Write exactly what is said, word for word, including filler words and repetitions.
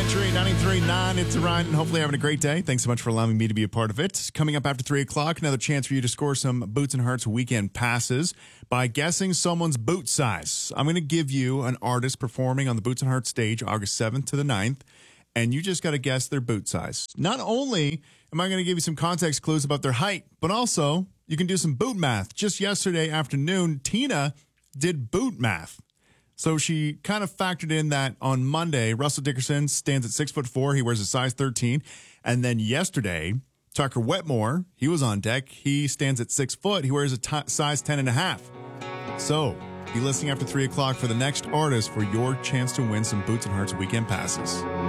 Country ninety-three point nine. It's Ryan, and hopefully having a great day. Thanks so much for allowing me to be a part of it. Coming up after three o'clock, another chance for you to score some Boots and Hearts weekend passes by guessing someone's boot size. I'm going to give you an artist performing on the Boots and Hearts stage August seventh to the ninth, and you just got to guess their boot size. Not only am I going to give you some context clues about their height, but also you can do some boot math. Just yesterday afternoon, Tina did boot math. So she kind of factored in that on Monday, Russell Dickerson stands at six foot four. He wears a size thirteen. And then yesterday, Tucker Wetmore, he was on deck. He stands at six foot. He wears a t- size ten and a half. So be listening after three o'clock for the next artist for your chance to win some Boots and Hearts weekend passes.